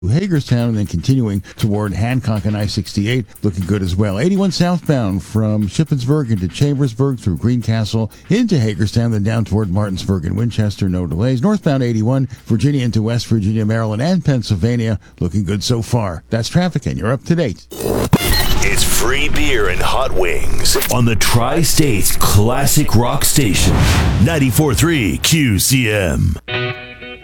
Hagerstown and then continuing toward Hancock and I-68, looking good as well. 81 southbound from Shippensburg into Chambersburg through Greencastle into Hagerstown, then down toward Martinsburg and Winchester, no delays. Northbound 81, Virginia into West Virginia, Maryland, and Pennsylvania, looking good so far. That's traffic, and you're up to date. It's free beer and hot wings on the Tri-State's classic rock station, 94.3 QCM.